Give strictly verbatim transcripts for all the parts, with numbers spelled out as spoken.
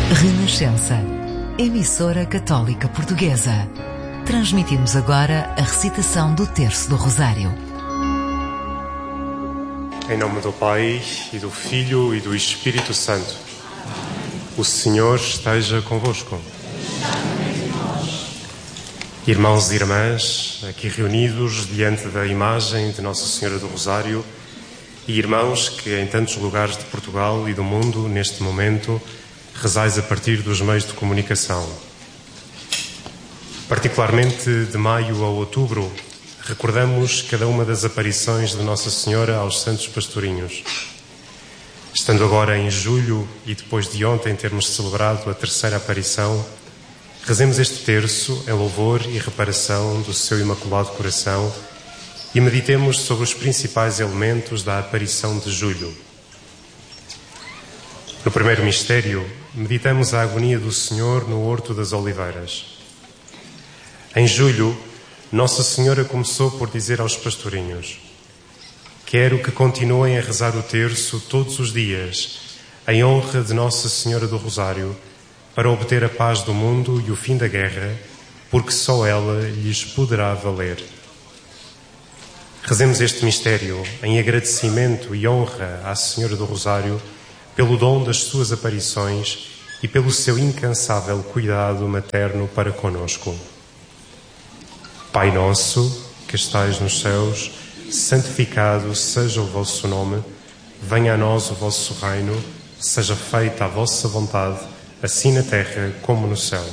Renascença, emissora católica portuguesa. Transmitimos agora a recitação do Terço do Rosário. Em nome do Pai, e do Filho, e do Espírito Santo. O Senhor esteja convosco. Irmãos e irmãs, aqui reunidos diante da imagem de Nossa Senhora do Rosário, e irmãos que em tantos lugares de Portugal e do mundo, neste momento, rezais a partir dos meios de comunicação. Particularmente de maio a outubro, recordamos cada uma das aparições de Nossa Senhora aos santos pastorinhos. Estando agora em julho e depois de ontem termos celebrado a terceira aparição, rezemos este terço em louvor e reparação do seu Imaculado Coração e meditemos sobre os principais elementos da aparição de julho. No primeiro mistério, meditamos a agonia do Senhor no Horto das Oliveiras. Em julho, Nossa Senhora começou por dizer aos pastorinhos: quero que continuem a rezar o terço todos os dias, em honra de Nossa Senhora do Rosário, para obter a paz do mundo e o fim da guerra, porque só ela lhes poderá valer. Rezemos este mistério em agradecimento e honra à Senhora do Rosário pelo dom das suas aparições e pelo seu incansável cuidado materno para conosco. Pai nosso, que estais nos céus, santificado seja o vosso nome, venha a nós o vosso reino, seja feita a vossa vontade, assim na terra como no céu.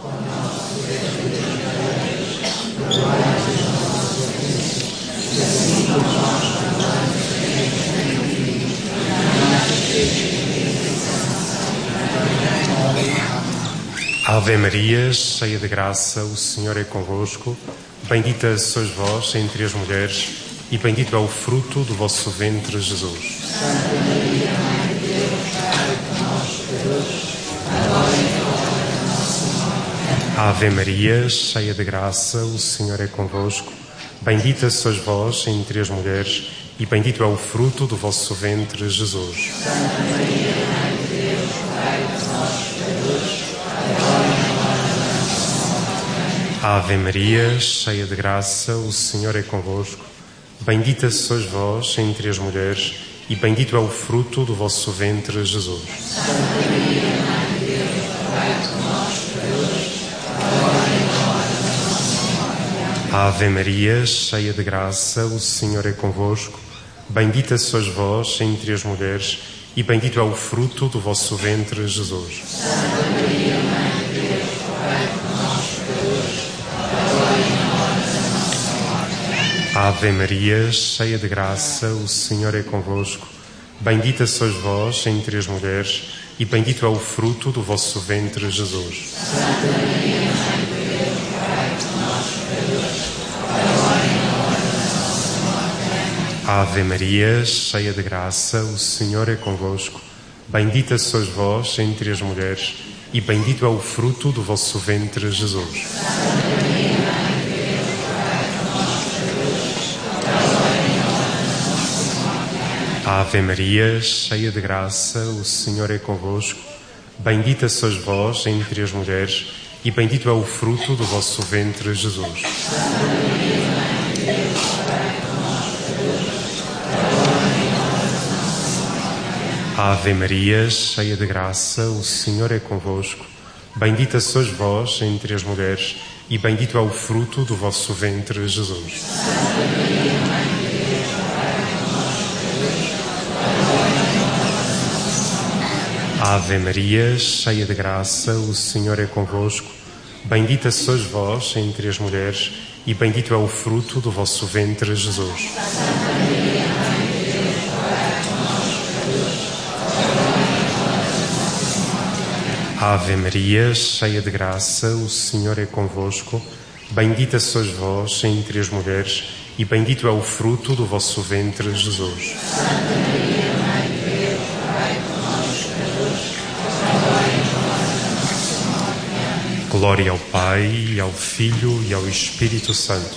Ave Maria, cheia de graça, o Senhor é convosco. Bendita sois vós entre as mulheres, e bendito é o fruto do vosso ventre, Jesus. Santa Maria, Mãe de Deus, rogai por nós, pecadores, agora e na hora da nossa morte. Ave Maria, cheia de graça, o Senhor é convosco. Bendita sois vós entre as mulheres, e bendito é o fruto do vosso ventre, Jesus. Santa Maria, Mãe de Deus, rogai por nós, pecadores, agora e na hora da nossa morte. Ave Maria, cheia de graça, o Senhor é convosco. Bendita sois vós entre as mulheres, e bendito é o fruto do vosso ventre, Jesus. Santa Maria, Mãe de Deus, rogai por nós, pecadores, agora e na hora da nossa morte. Ave Maria, cheia de graça, o Senhor é convosco. Bendita sois vós entre as mulheres, e bendito é o fruto do vosso ventre, Jesus. Santa Maria, Mãe de Deus, rogai por nós, pecadores, agora e na hora da nossa morte. Ave Maria, cheia de graça, o Senhor é convosco. Bendita sois vós entre as mulheres, e bendito é o fruto do vosso ventre, Jesus. Santa Maria, Mãe de Deus, rogai por nós, pecadores, agora e na hora da nossa morte. Ave Maria, cheia de graça, o Senhor é convosco. Bendita sois vós entre as mulheres, e bendito é o fruto do vosso ventre, Jesus. Santa Maria, Mãe de Deus, rogai por nós, pecadores, agora e na hora da nossa morte. Ave Maria, cheia de graça, o Senhor é convosco. Bendita sois vós entre as mulheres, e bendito é o fruto do vosso ventre, Jesus. Santa Maria, Mãe de Deus, rogai por nós, pecadores, agora e na hora da nossa morte. Ave Maria, cheia de graça, o Senhor é convosco. Bendita sois vós entre as mulheres, e bendito é o fruto do vosso ventre, Jesus. Santa Maria, Mãe de Deus, rogai por nós, pecadores, agora e na hora da nossa morte. Ave Maria, cheia de graça, o Senhor é convosco. Bendita sois vós entre as mulheres, e bendito é o fruto do vosso ventre, Jesus. Santa Maria, Mãe de Deus, rogai por nós, pecadores, agora e na hora da nossa morte. Ave Maria, cheia de graça, o Senhor é convosco. Bendita sois vós entre as mulheres, e bendito é o fruto do vosso ventre, Jesus. Santa Maria, Mãe de Deus, rogai por nós, pecadores, agora e na hora da nossa morte. Glória ao Pai, e ao Filho, e ao Espírito Santo.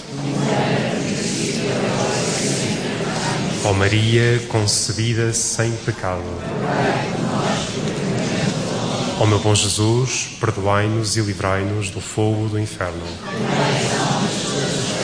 Ó Maria, concebida sem pecado. rogai por nós, Ó meu bom Jesus, perdoai-nos e livrai-nos do fogo do inferno. Também são as suas